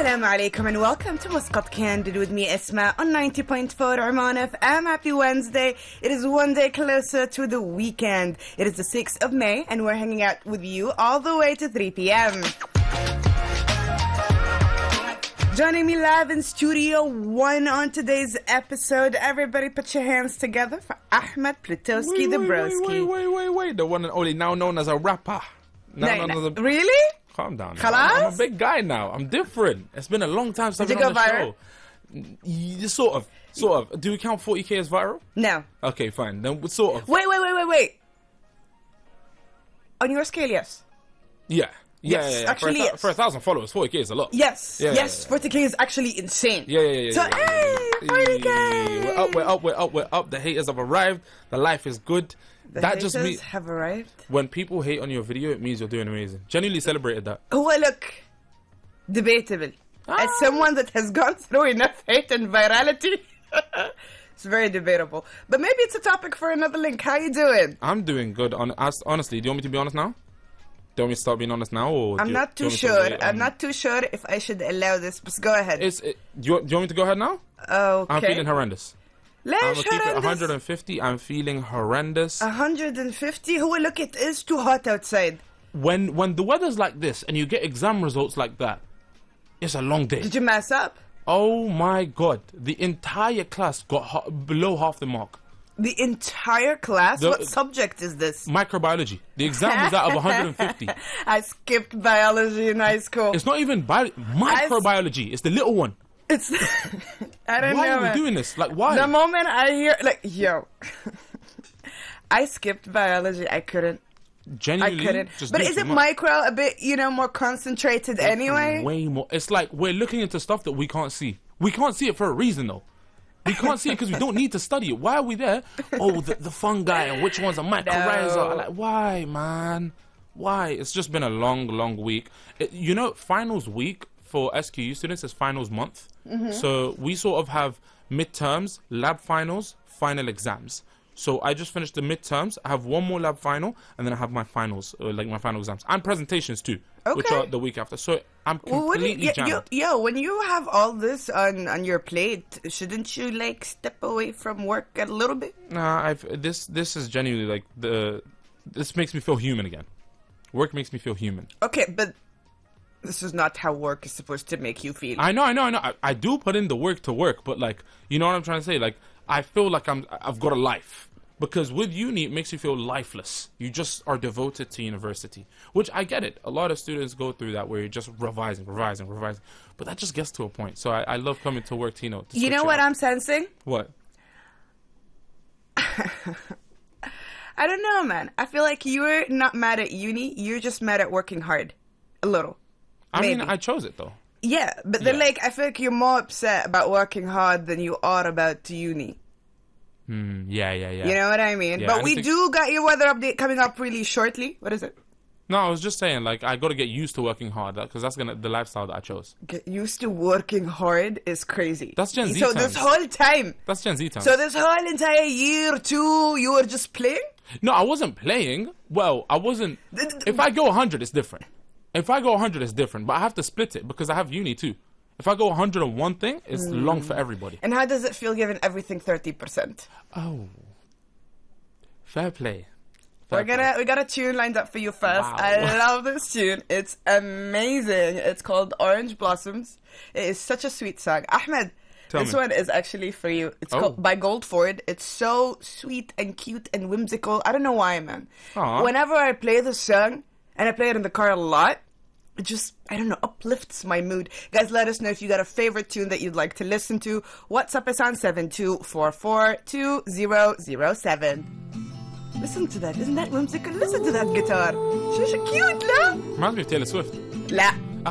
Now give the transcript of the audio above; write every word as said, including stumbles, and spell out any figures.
Assalamu alaikum and welcome to Muscat Candid with me Isma on ninety point four Oman F M. Happy Wednesday. It is one day closer to the weekend. It is the sixth of May and we're hanging out with you all the way to three p.m. Joining me live in Studio One on today's episode, everybody put your hands together for Ahmed Plutowski the Broski. Wait, wait, wait, wait, wait. The one and only, now known as a rapper. Now No, known no. as a... Really? Calm down. Khalas? I'm, I'm a big guy now. I'm different. It's been a long time since Did I've you been go on viral? the show. Y- Sort of. Sort of. Do we count forty K as viral? No. Okay, fine. Then sort of. Wait, wait, wait, wait, wait. On your scale, yes. Yeah. Yeah, Yes, yeah, yeah. actually, for, a, thou- yes. for a thousand followers, forty K is a lot. Yes, Yeah, yeah, yes, yeah. forty K is actually insane. Yeah, yeah, yeah. yeah So, yeah, hey, yeah, forty K! yeah. We're up, we're up, we're up, we're up. The haters have arrived. The life is good. The that haters just means have arrived. when people hate on your video, it means you're doing amazing. Genuinely celebrated that. Well, look, debatable. Ah. As someone that has gone through enough hate and virality, it's very debatable. But maybe it's a topic for another link. How you doing? I'm doing good. On, as- honestly, do you want me to be honest now? Do you want me to start being honest now? Or I'm do you- not do too you want me to sure. wait I'm on- not too sure if I should allow this, but go ahead. It's, it, do, you, do you want me to go ahead now? Okay. I'm feeling horrendous. I'm Let's going to keep it horrendous. one hundred fifty. I'm feeling horrendous. one hundred fifty? Who look, it is too hot outside. When when the weather's like this and you get exam results like that, it's a long day. Did you mess up? Oh my God. The entire class got ha- below half the mark. The entire class? The- What subject is this? Microbiology. The exam was out of one hundred fifty. I skipped biology in high school. It's not even bio- microbiology. It's the little one. It's I don't Why know. are we man. doing this? Like, why? The moment I hear like yo, I skipped biology. I couldn't. I Genuinely, couldn't. just But do is too it much. micro a bit, you know, more concentrated anyway? Way more. It's like we're looking into stuff that we can't see. We can't see it for a reason, though. We can't see it because we don't need to study it. Why are we there? Oh, the, the fungi and which one's a mycorrhiza. No. Like, why, man? Why? It's just been a long, long week. It, you know, finals week for S Q U students is finals month. Mm-hmm. So we sort of have midterms, lab finals, final exams. So I just finished the midterms. I have one more lab final, and then I have my finals, uh, like my final exams, and presentations too, which Okay. are the week after. So I'm Well, what do you- completely yo, jammed. yo, yo, when you have all this on, on your plate, shouldn't you like step away from work a little bit? Nah, I've this this is genuinely like the this makes me feel human again. Work makes me feel human. Okay, but this is not how work is supposed to make you feel. I know, I know, I know. I, I do put in the work to work, but like, you know what I'm trying to say? Like, I feel like I'm I've got a life. Because with uni, it makes you feel lifeless. You just are devoted to university, which I get it. A lot of students go through that where you're just revising, revising, revising. But that just gets to a point. So I, I love coming to work, Tino. To you switch know it what up. I'm sensing? What? I don't know, man. I feel like you're not mad at uni. You're just mad at working hard. A little. I Maybe. mean, I chose it though. Yeah, but then Yeah. like I feel like you're more upset about working hard than you are about uni. Hmm. Yeah, yeah, yeah. You know what I mean? Yeah, but I we think- do got your weather update coming up really shortly. What is it? No, I was just saying, like, I got to get used to working hard because that's gonna the lifestyle that I chose. Get used to working hard is crazy. That's Gen Z So this times. whole time, That's Gen Z time. so this whole entire year or two, you were just playing? No, I wasn't playing. Well, I wasn't. Th- th- If I go one hundred, it's different. If I go one hundred, it's different. But I have to split it because I have uni too. If I go one hundred on one thing, it's Mm. long for everybody. And how does it feel given everything thirty percent? Oh. Fair play. We're Fair gonna we got a tune lined up for you first. Wow. I love this tune. It's amazing. It's called Orange Blossoms. It is such a sweet song. Ahmed, Tell this me. one is actually for you. It's Oh. called by Goldford. It's so sweet and cute and whimsical. I don't know why, man. Aw. Whenever I play this song, and I play it in the car a lot, it just, I don't know, uplifts my mood. Guys, let us know if you got a favorite tune that you'd like to listen to. WhatsApp us on seven two four four two zero zero seven. Listen to that. Isn't that whimsical? Listen to that guitar. She's cute, la? Reminds me of Taylor Swift. La.